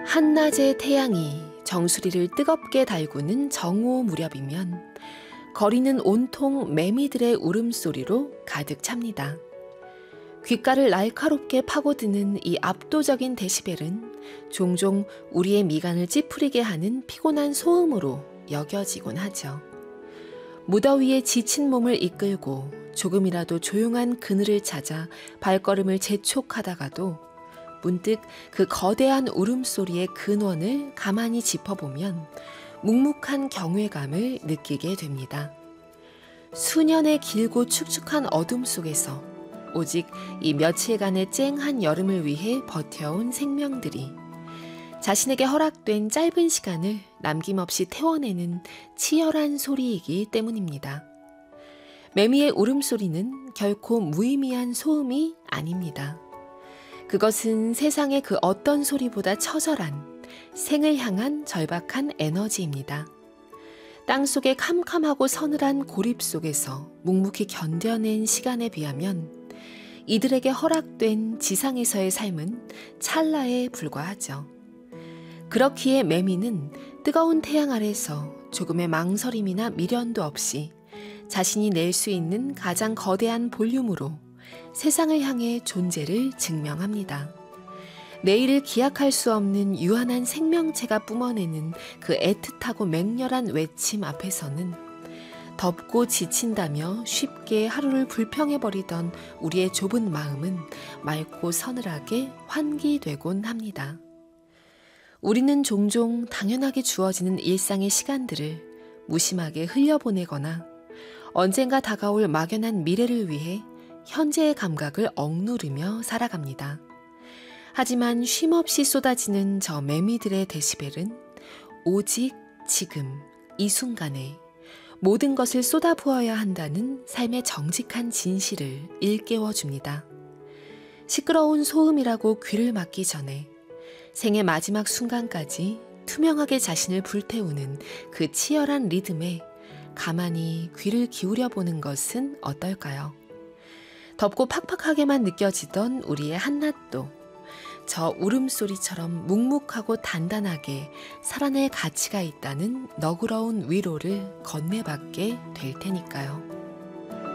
한낮의 태양이 정수리를 뜨겁게 달구는 정오 무렵이면 거리는 온통 매미들의 울음소리로 가득 찹니다. 귓가를 날카롭게 파고드는 이 압도적인 데시벨은 종종 우리의 미간을 찌푸리게 하는 피곤한 소음으로 여겨지곤 하죠. 무더위에 지친 몸을 이끌고 조금이라도 조용한 그늘을 찾아 발걸음을 재촉하다가도 문득 그 거대한 울음소리의 근원을 가만히 짚어보면 묵묵한 경외감을 느끼게 됩니다. 수년의 길고 축축한 어둠 속에서 오직 이 며칠간의 쨍한 여름을 위해 버텨온 생명들이 자신에게 허락된 짧은 시간을 남김없이 태워내는 치열한 소리이기 때문입니다. 매미의 울음소리는 결코 무의미한 소음이 아닙니다. 그것은 세상의 그 어떤 소리보다 처절한 생을 향한 절박한 에너지입니다. 땅속의 캄캄하고 서늘한 고립 속에서 묵묵히 견뎌낸 시간에 비하면 이들에게 허락된 지상에서의 삶은 찰나에 불과하죠. 그렇기에 매미는 뜨거운 태양 아래서 조금의 망설임이나 미련도 없이 자신이 낼 수 있는 가장 거대한 볼륨으로 세상을 향해 존재를 증명합니다. 내일을 기약할 수 없는 유한한 생명체가 뿜어내는 그 애틋하고 맹렬한 외침 앞에서는 덥고 지친다며 쉽게 하루를 불평해버리던 우리의 좁은 마음은 맑고 서늘하게 환기되곤 합니다. 우리는 종종 당연하게 주어지는 일상의 시간들을 무심하게 흘려보내거나 언젠가 다가올 막연한 미래를 위해 현재의 감각을 억누르며 살아갑니다. 하지만 쉼없이 쏟아지는 저 매미들의 데시벨은 오직 지금 이 순간에 모든 것을 쏟아부어야 한다는 삶의 정직한 진실을 일깨워줍니다. 시끄러운 소음이라고 귀를 막기 전에 생의 마지막 순간까지 투명하게 자신을 불태우는 그 치열한 리듬에 가만히 귀를 기울여보는 것은 어떨까요? 덥고 팍팍하게만 느껴지던 우리의 한낮도 저 울음소리처럼 묵묵하고 단단하게 살아낼 가치가 있다는 너그러운 위로를 건네받게 될 테니까요.